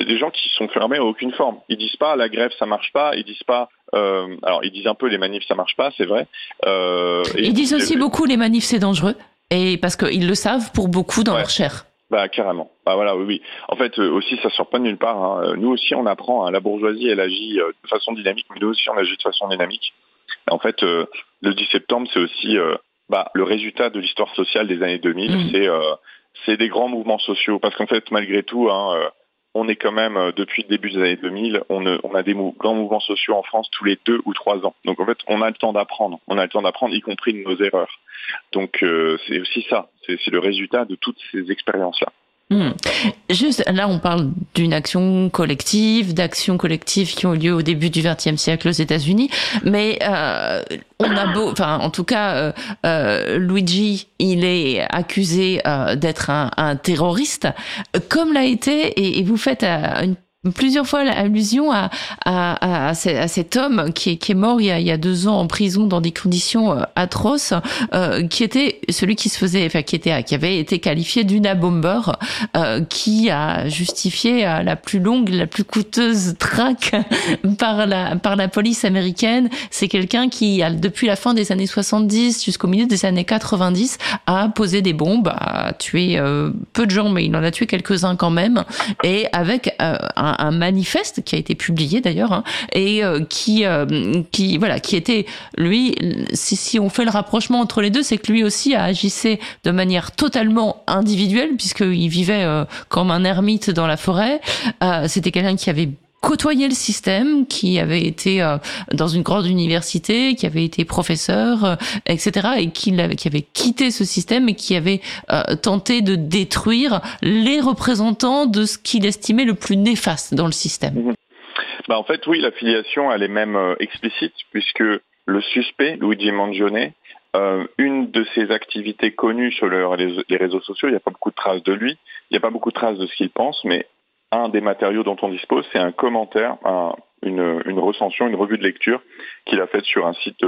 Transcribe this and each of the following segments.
c'est des gens qui sont fermés à aucune forme. Ils disent pas la grève ça marche pas, ils disent pas alors ils disent un peu les manifs ça marche pas, c'est vrai. Ils disent aussi beaucoup les manifs c'est dangereux, et parce qu'ils le savent pour beaucoup dans leur chair. Bah carrément. Bah voilà, oui. En fait, aussi, ça sort pas de nulle part. Hein. Nous aussi, on apprend. Hein, la bourgeoisie, elle agit de façon dynamique, mais nous aussi, on agit de façon dynamique. En fait, le 10 septembre, c'est aussi le résultat de l'histoire sociale des années 2000. C'est des grands mouvements sociaux. Parce qu'en fait, malgré tout, on est quand même, depuis le début des années 2000, on a des grands mouvements sociaux en France tous les 2 ou 3 ans. Donc en fait, on a le temps d'apprendre. On a le temps d'apprendre, y compris de nos erreurs. Donc c'est aussi ça. C'est le résultat de toutes ces expériences-là. Juste là, on parle d'une action collective, d'actions collectives qui ont eu lieu au début du XXe siècle aux États-Unis, mais en tout cas, Luigi, il est accusé d'être un terroriste, comme l'a été, et vous faites plusieurs fois allusion à cet homme qui est mort il y a 2 ans en prison dans des conditions atroces, qui était celui qui avait été qualifié d'unabomber, qui a justifié la plus longue, la plus coûteuse traque par la police américaine. C'est quelqu'un qui, depuis la fin des années 70 jusqu'au milieu des années 90, a posé des bombes, a tué peu de gens, mais il en a tué quelques-uns quand même, et avec un manifeste qui a été publié d'ailleurs, et qui était, lui, si on fait le rapprochement entre les deux, c'est que lui aussi agissait de manière totalement individuelle, puisqu'il vivait comme un ermite dans la forêt. C'était quelqu'un qui avait côtoyé le système, qui avait été dans une grande université, qui avait été professeur, etc., et qui avait quitté ce système et qui avait tenté de détruire les représentants de ce qu'il estimait le plus néfaste dans le système. En fait, oui, l'affiliation, elle est même explicite, puisque le suspect, Luigi Mangione, une de ses activités connues sur les réseaux sociaux, il n'y a pas beaucoup de traces de lui, il n'y a pas beaucoup de traces de ce qu'il pense, mais un des matériaux dont on dispose, c'est un commentaire, une recension, une revue de lecture qu'il a faite sur un site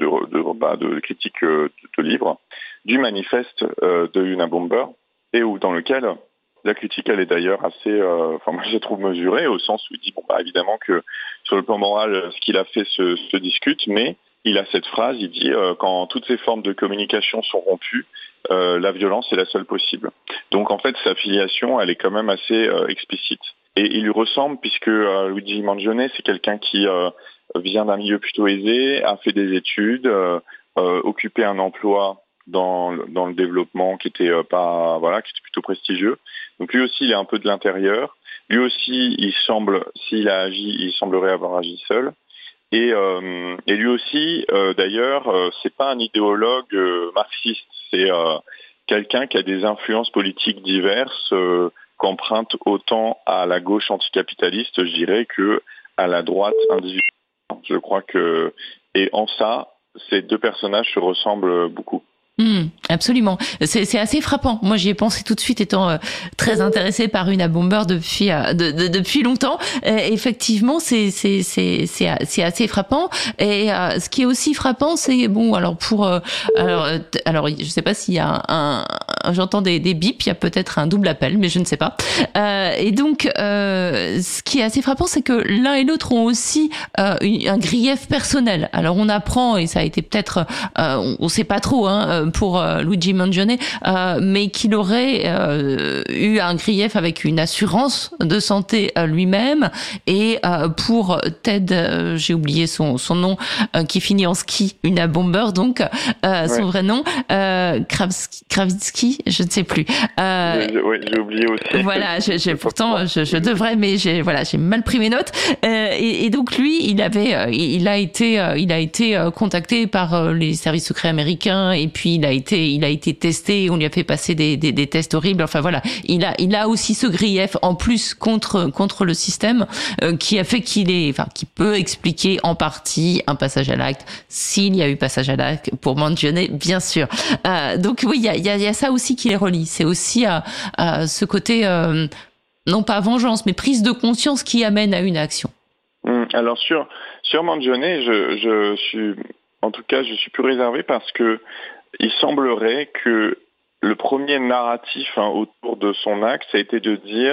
de critique de livres, du manifeste de Unabomber, et dans lequel la critique, elle est d'ailleurs assez, moi je la trouve mesurée, au sens où il dit, évidemment que sur le plan moral, ce qu'il a fait se discute, mais il a cette phrase, il dit quand toutes ces formes de communication sont rompues, la violence est la seule possible. Donc en fait, sa filiation, elle est quand même assez explicite. Et il lui ressemble puisque Luigi Mangione, c'est quelqu'un qui vient d'un milieu plutôt aisé, a fait des études, occupé un emploi dans le développement qui était plutôt prestigieux. Donc lui aussi, il est un peu de l'intérieur. Lui aussi, s'il a agi, il semblerait avoir agi seul. Et lui aussi, d'ailleurs, c'est pas un idéologue marxiste, c'est quelqu'un qui a des influences politiques diverses, qu'emprunte autant à la gauche anticapitaliste, je dirais, que à la droite individuelle. Je crois que, et en ça, ces 2 personnages se ressemblent beaucoup. Absolument. C'est assez frappant. Moi, j'y ai pensé tout de suite, étant très intéressée par Unabomber depuis longtemps. Effectivement, c'est assez frappant. Et ce qui est aussi frappant, c'est alors je sais pas s'il y a j'entends des bips, il y a peut-être un double appel, mais je ne sais pas. Et donc, ce qui est assez frappant, c'est que l'un et l'autre ont aussi un grief personnel. Alors, on apprend, et ça a été peut-être, on sait pas trop, pour Luigi Mangione, mais qu'il aurait eu un grief avec une assurance de santé lui-même, et pour Ted, j'ai oublié son nom, qui finit en ski, Unabomber, donc son vrai nom, Kravitsky, je ne sais plus. J'ai oublié aussi. Voilà, pourtant je devrais, mais j'ai mal pris mes notes. Et donc lui, il a été contacté par les services secrets américains, et puis il a été testé, on lui a fait passer des tests horribles. Enfin voilà, il a aussi ce grief en plus contre le système, qui a fait qui peut expliquer en partie un passage à l'acte, s'il y a eu passage à l'acte pour Mangione, bien sûr. Donc oui, il y a ça aussi qui les relie. C'est aussi à ce côté, non pas vengeance, mais prise de conscience qui amène à une action. Alors sur Mangione, je suis plus réservé parce que il semblerait que le premier narratif autour de son acte, ça a été de dire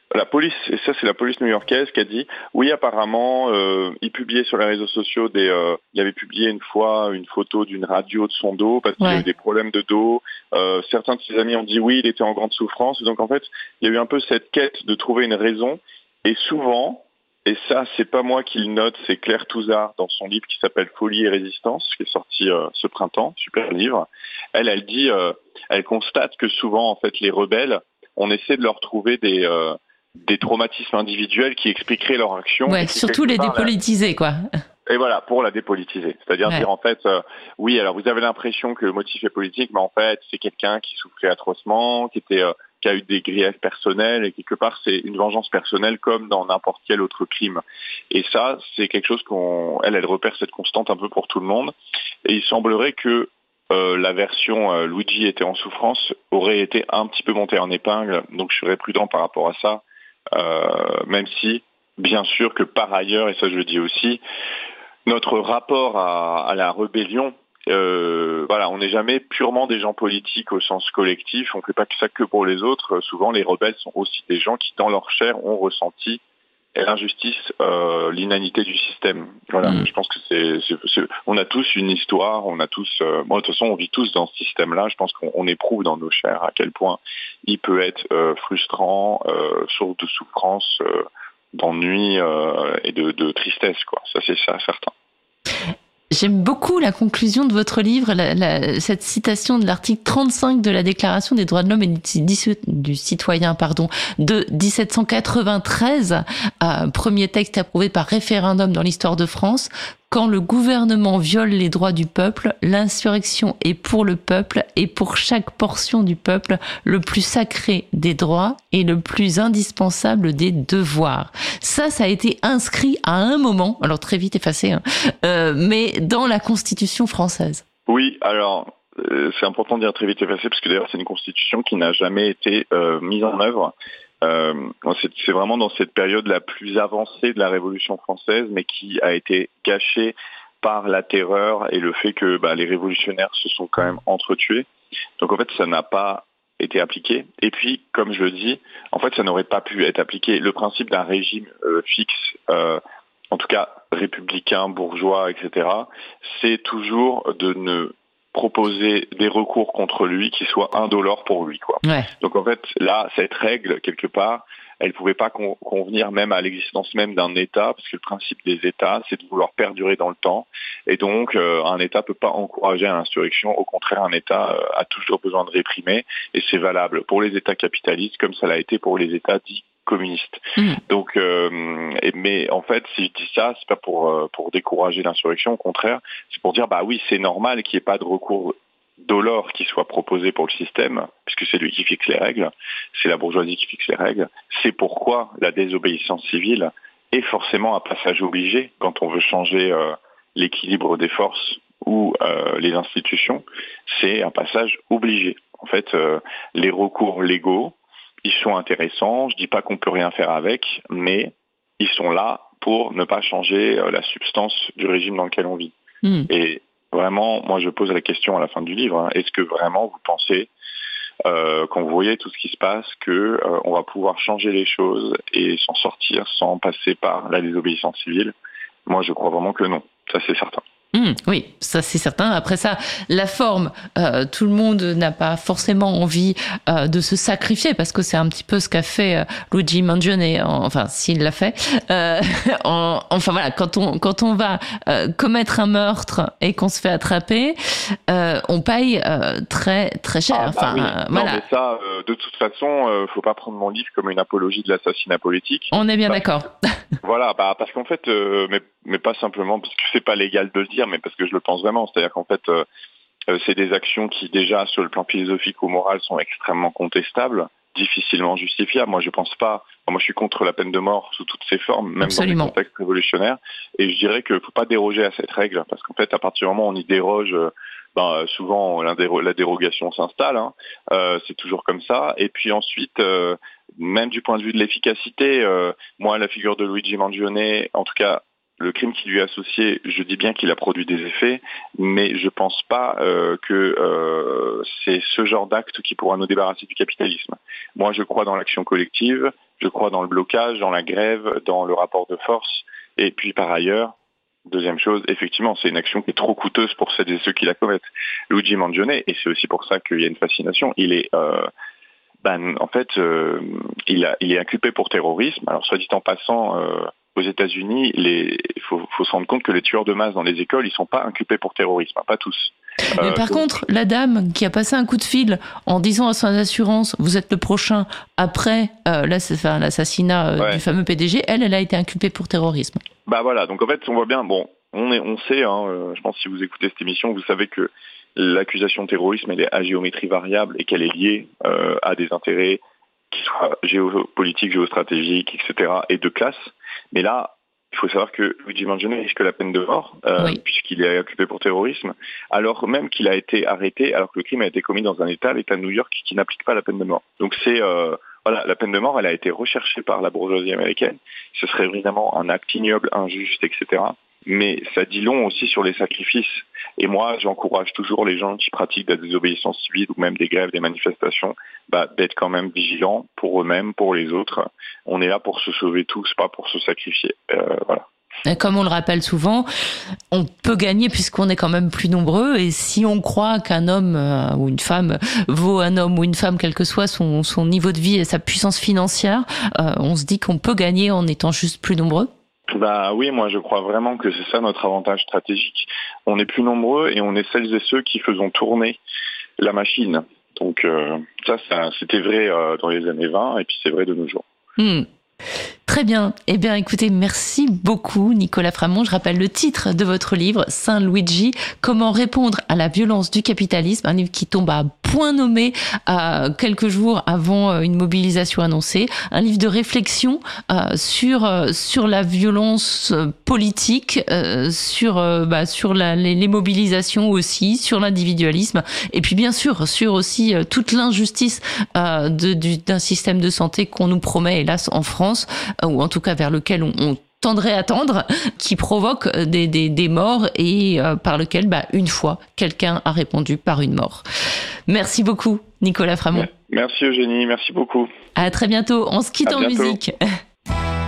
La police, et ça c'est la police new-yorkaise qui a dit, oui apparemment, il publiait sur les réseaux sociaux il avait publié une fois une photo d'une radio de son dos parce qu'il Ouais. avait des problèmes de dos. Certains de ses amis ont dit oui, il était en grande souffrance. Donc en fait, il y a eu un peu cette quête de trouver une raison. Et souvent, et ça c'est pas moi qui le note, c'est Claire Touzard dans son livre qui s'appelle Folie et résistance, qui est sorti ce printemps, super livre. Elle dit, elle constate que souvent en fait les rebelles, on essaie de leur trouver des traumatismes individuels qui expliqueraient leur action. Ouais, surtout les dépolitiser, quoi. Et voilà, pour la dépolitiser. C'est-à-dire dire en fait, oui, alors vous avez l'impression que le motif est politique, mais en fait, c'est quelqu'un qui souffrait atrocement, qui a eu des griefs personnels, et quelque part, c'est une vengeance personnelle comme dans n'importe quel autre crime. Et ça, c'est quelque chose elle repère cette constante un peu pour tout le monde. Et il semblerait que la version Luigi était en souffrance aurait été un petit peu montée en épingle, donc je serais prudent par rapport à ça, même si, bien sûr que par ailleurs, et ça je le dis aussi, notre rapport à la rébellion, on n'est jamais purement des gens politiques au sens collectif, on ne fait pas que ça que pour les autres. Souvent les rebelles sont aussi des gens qui dans leur chair ont ressenti l'injustice, l'inanité du système. Voilà, je pense que on a tous une histoire, on a tous, de toute façon on vit tous dans ce système-là, je pense qu'on éprouve dans nos chairs à quel point il peut être frustrant, source de souffrance, d'ennui et de tristesse, quoi. Ça c'est ça, certain. J'aime beaucoup la conclusion de votre livre, cette citation de l'article 35 de la Déclaration des droits de l'homme et du citoyen, de 1793, premier texte approuvé par référendum dans l'histoire de France. Quand le gouvernement viole les droits du peuple, l'insurrection est pour le peuple et pour chaque portion du peuple le plus sacré des droits et le plus indispensable des devoirs. Ça a été inscrit à un moment, alors très vite effacé, mais dans la Constitution française. Oui, alors c'est important de dire très vite effacé parce que d'ailleurs c'est une constitution qui n'a jamais été mise en œuvre. C'est vraiment dans cette période la plus avancée de la Révolution française, mais qui a été gâchée par la terreur et le fait que les révolutionnaires se sont quand même entretués. Donc en fait, ça n'a pas été appliqué. Et puis, comme je le dis, en fait, ça n'aurait pas pu être appliqué. Le principe d'un régime fixe, en tout cas républicain, bourgeois, etc., c'est toujours de ne proposer des recours contre lui qui soient indolores pour lui, quoi. Ouais. Donc en fait, là, cette règle, quelque part, elle pouvait pas convenir même à l'existence même d'un État, parce que le principe des États, c'est de vouloir perdurer dans le temps. Et donc, un État peut pas encourager à l'insurrection. Au contraire, un État a toujours besoin de réprimer, et c'est valable pour les États capitalistes comme ça l'a été pour les États dits communistes. Donc, mais en fait, si je dis ça, c'est pas pour décourager l'insurrection, au contraire, c'est pour dire oui, c'est normal qu'il n'y ait pas de recours dolore qui soit proposé pour le système, puisque c'est lui qui fixe les règles, c'est la bourgeoisie qui fixe les règles. C'est pourquoi la désobéissance civile est forcément un passage obligé quand on veut changer l'équilibre des forces ou les institutions. C'est un passage obligé. En fait, les recours légaux, ils sont intéressants. Je dis pas qu'on peut rien faire avec, mais ils sont là pour ne pas changer la substance du régime dans lequel on vit. Et vraiment, moi je pose la question à la fin du livre, est-ce que vraiment vous pensez, quand vous voyez tout ce qui se passe, que on va pouvoir changer les choses et s'en sortir sans passer par la désobéissance civile? Moi je crois vraiment que non, ça c'est certain. Oui, ça c'est certain. Après ça, la forme, tout le monde n'a pas forcément envie de se sacrifier parce que c'est un petit peu ce qu'a fait Luigi Mangione, enfin s'il l'a fait. Enfin voilà, quand on va commettre un meurtre et qu'on se fait attraper, on paye très très cher. Oui. Voilà. Non, mais ça, de toute façon, faut pas prendre mon livre comme une apologie de l'assassinat politique. On est bien d'accord. Voilà, parce qu'en fait, mais pas simplement parce que c'est pas légal de le dire, mais parce que je le pense vraiment. C'est-à-dire qu'en fait, c'est des actions qui déjà sur le plan philosophique ou moral sont extrêmement contestables, difficilement justifiables. Moi, je pense pas. Moi, je suis contre la peine de mort sous toutes ses formes, même Absolument. dans des contextes révolutionnaires. Et je dirais qu'il faut pas déroger à cette règle, parce qu'en fait, à partir du moment où on y déroge, souvent la dérogation s'installe. C'est toujours comme ça. Et puis ensuite, même du point de vue de l'efficacité, moi, la figure de Luigi Mangione, en tout cas, le crime qui lui est associé, je dis bien qu'il a produit des effets, mais je pense pas que c'est ce genre d'acte qui pourra nous débarrasser du capitalisme. Moi, je crois dans l'action collective, je crois dans le blocage, dans la grève, dans le rapport de force, et puis par ailleurs, deuxième chose, effectivement, c'est une action qui est trop coûteuse pour celles et ceux qui la commettent. Luigi Mangione, et c'est aussi pour ça qu'il y a une fascination, il est... en fait, il est inculpé pour terrorisme. Alors, soit dit en passant, aux États-Unis, il faut se rendre compte que les tueurs de masse dans les écoles, ils sont pas inculpés pour terrorisme, pas tous. Mais par contre, la dame qui a passé un coup de fil en disant à son assurance, vous êtes le prochain après l'assassinat du fameux PDG, elle a été inculpée pour terrorisme. Bah voilà, donc en fait, on voit bien, on sait, je pense que si vous écoutez cette émission, vous savez que l'accusation de terrorisme, elle est à géométrie variable et qu'elle est liée à des intérêts qui soient géopolitiques, géostratégiques, etc., et de classe. Mais là, il faut savoir que Luigi Mangione risque la peine de mort, puisqu'il est inculpé pour terrorisme, alors même qu'il a été arrêté, alors que le crime a été commis dans un État, l'État de New York, qui n'applique pas la peine de mort. Donc c'est... la peine de mort, elle a été recherchée par la bourgeoisie américaine. Ce serait évidemment un acte ignoble, injuste, etc. Mais ça dit long aussi sur les sacrifices. Et moi, j'encourage toujours les gens qui pratiquent la désobéissance civile ou même des grèves, des manifestations, d'être quand même vigilants pour eux-mêmes, pour les autres. On est là pour se sauver tous, pas pour se sacrifier. Voilà. Et comme on le rappelle souvent, on peut gagner puisqu'on est quand même plus nombreux. Et si on croit qu'un homme ou une femme vaut un homme ou une femme, quel que soit son niveau de vie et sa puissance financière, on se dit qu'on peut gagner en étant juste plus nombreux. Oui, moi je crois vraiment que c'est ça notre avantage stratégique. On est plus nombreux et on est celles et ceux qui faisons tourner la machine. Donc ça c'était vrai dans les années 20 et puis c'est vrai de nos jours. Très bien. Eh bien, écoutez, merci beaucoup, Nicolas Framont. Je rappelle le titre de votre livre, Saint Luigi, Comment répondre à la violence du capitalisme, un livre qui tombe à point nommé quelques jours avant une mobilisation annoncée, un livre de réflexion sur la violence politique, sur les mobilisations aussi, sur l'individualisme, et puis bien sûr sur aussi toute l'injustice d'un système de santé qu'on nous promet, hélas, en France, ou en tout cas vers lequel on tendrait à tendre, qui provoque des morts et par lequel, une fois, quelqu'un a répondu par une mort. Merci beaucoup, Nicolas Framont. Merci Eugénie, merci beaucoup. À très bientôt. On se quitte en musique.